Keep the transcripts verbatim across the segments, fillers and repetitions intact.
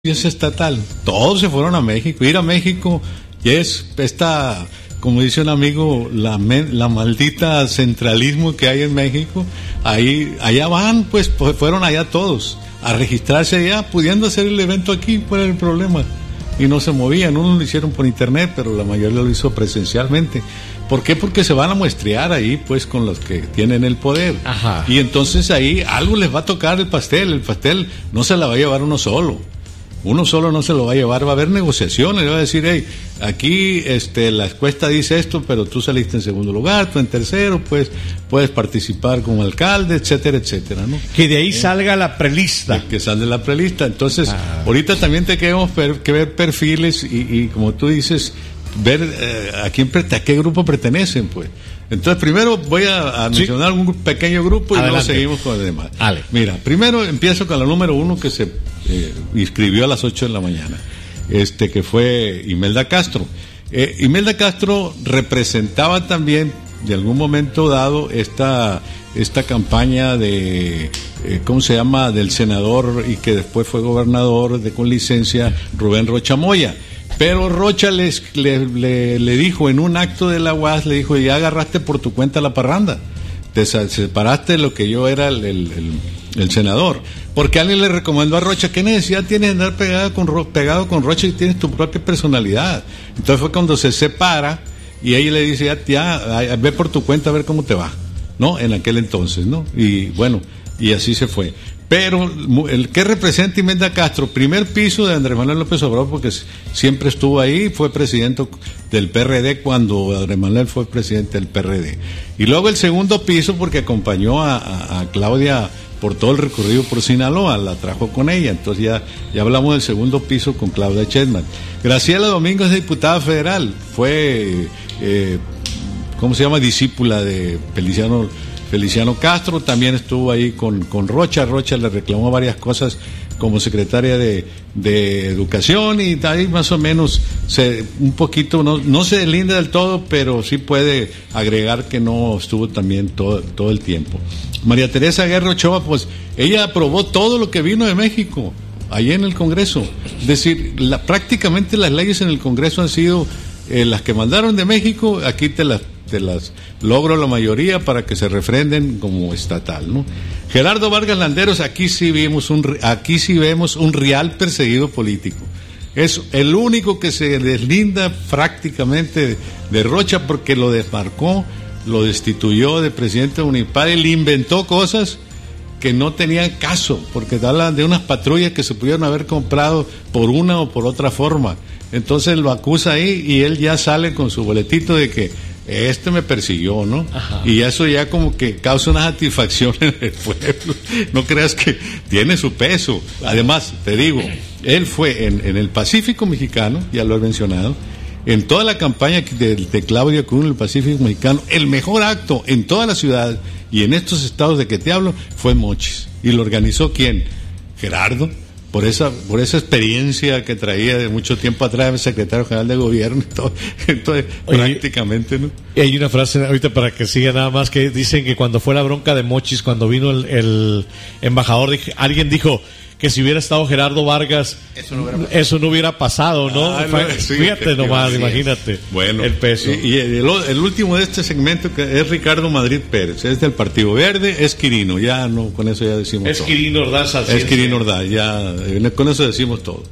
es estatal, todos se fueron a México. Ir a México es esta, como dice un amigo, la, la maldita centralismo que hay en México. Ahí, allá van, pues, pues fueron allá todos a registrarse allá, pudiendo hacer el evento aquí, ¿cuál era el problema? Y no se movían, unos lo hicieron por internet, pero la mayoría lo hizo presencialmente. ¿Por qué? Porque se van a muestrear ahí, pues, con los que tienen el poder. Ajá. Y entonces ahí algo les va a tocar el pastel, el pastel no se la va a llevar uno solo. Uno solo no se lo va a llevar, va a haber negociaciones, le va a decir, hey, aquí este, la encuesta dice esto, pero tú saliste en segundo lugar, tú en tercero, pues puedes participar como alcalde, etcétera, etcétera, ¿no? Que de ahí eh, salga la prelista. Que salga la prelista. Entonces, ah. ahorita también te queremos per, que ver perfiles y, y como tú dices, ver eh, a quién a qué grupo pertenecen, pues. Entonces, primero voy a, a mencionar sí. un pequeño grupo y Adelante. luego seguimos con el demás. Ale. Mira, primero empiezo con la número uno que se eh, inscribió a las ocho de la mañana, este que fue Imelda Castro. Eh, Imelda Castro representaba también, de algún momento dado, esta, esta campaña de, eh, ¿cómo se llama?, del senador y que después fue gobernador de con licencia, Rubén Rocha Moya. Pero Rocha les, le, le, le dijo en un acto de la U A S, le dijo, ya agarraste por tu cuenta la parranda, te separaste de lo que yo era el, el, el, el senador, porque alguien le recomendó a Rocha, ¿qué necesidad tienes de andar pegado con, pegado con Rocha y tienes tu propia personalidad? Entonces fue cuando se separa y ella le dice, ya, ya ve por tu cuenta a ver cómo te va, ¿no? En aquel entonces, ¿no? Y bueno, y así se fue. Pero el que representa Imelda Castro, primer piso de Andrés Manuel López Obrador, porque siempre estuvo ahí, fue presidente del P R D cuando Andrés Manuel fue presidente del P R D. Y luego el segundo piso porque acompañó a, a, a Claudia por todo el recorrido por Sinaloa, la trajo con ella, entonces ya, ya hablamos del segundo piso con Claudia Sheinbaum. Graciela Domingo es diputada federal, fue, eh, ¿cómo se llama?, discípula de Feliciano Feliciano Castro, también estuvo ahí con, con Rocha. Rocha le reclamó varias cosas como secretaria de, de Educación y ahí más o menos se, un poquito, no, no se deslinda del todo, pero sí puede agregar que no estuvo también todo, todo el tiempo. María Teresa Guerra Ochoa, pues ella aprobó todo lo que vino de México, allí en el Congreso. Es decir, la, prácticamente las leyes en el Congreso han sido eh, las que mandaron de México, aquí te las te las logro la mayoría para que se refrenden como estatal, ¿no? Gerardo Vargas Landeros, aquí sí vimos un aquí sí vemos un real perseguido político. Es el único que se deslinda prácticamente de, de Rocha porque lo desmarcó, lo destituyó de presidente municipal y le inventó cosas que no tenían caso, porque hablan de unas patrullas que se pudieron haber comprado por una o por otra forma. Entonces lo acusa ahí y él ya sale con su boletito de que este me persiguió, ¿no? Ajá. Y eso ya como que causa una satisfacción en el pueblo. No creas que tiene su peso. Además, te digo, él fue en, en el Pacífico Mexicano, ya lo he mencionado, en toda la campaña de, de Claudia Cruz en el Pacífico Mexicano, el mejor acto en toda la ciudad y en estos estados de que te hablo fue Mochis. ¿Y lo organizó quién? Gerardo. Por esa, por esa experiencia que traía de mucho tiempo atrás el secretario general de gobierno y todo, entonces Oye, prácticamente, ¿no? Y hay una frase ahorita para que siga nada más que dicen que cuando fue la bronca de Mochis, cuando vino el, el embajador, alguien dijo que si hubiera estado Gerardo Vargas, eso no hubiera pasado, eso no hubiera pasado, ¿no? Ah, no sí, Fíjate nomás, imagínate. Bueno, el peso. Y, y el, el último de este segmento que es Ricardo Madrid Pérez, es del Partido Verde, es Quirino, ya no, con eso ya decimos es todo. Quirino Ordaz, es Quirino Ordaz, ya, con eso decimos todo.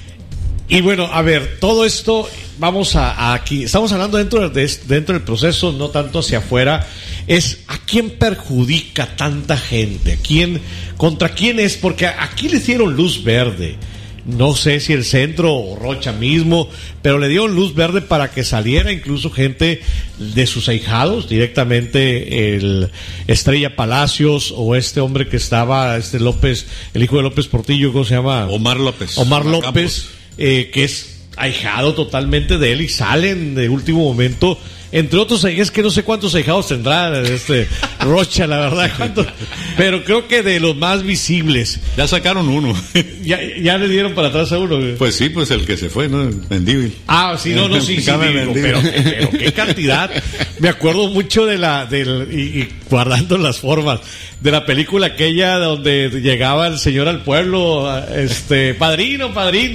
Y bueno, a ver, todo esto, vamos a, a aquí, estamos hablando dentro, de, dentro del proceso, no tanto hacia afuera, es a quién perjudica tanta gente, a quién, contra quién es, porque aquí le dieron luz verde, no sé si el centro o Rocha mismo, pero le dieron luz verde para que saliera incluso gente de sus ahijados, directamente el Estrella Palacios o este hombre que estaba, este López, el hijo de López Portillo, ¿cómo se llama? Omar López. Omar López. Eh, que es ahijado totalmente de él y salen de último momento. Entre otros, es que no sé cuántos ahijados tendrá este Rocha, la verdad, cuántos, pero creo que de los más visibles. Ya sacaron uno. Ya, ya le dieron para atrás a uno. Pues sí, pues el que se fue, ¿no? Mendívil. Ah, sí, no, no, sí, sí, digo, pero, pero qué cantidad. Me acuerdo mucho de la, del, y, y guardando las formas, de la película aquella donde llegaba el señor al pueblo, este, padrino, padrino.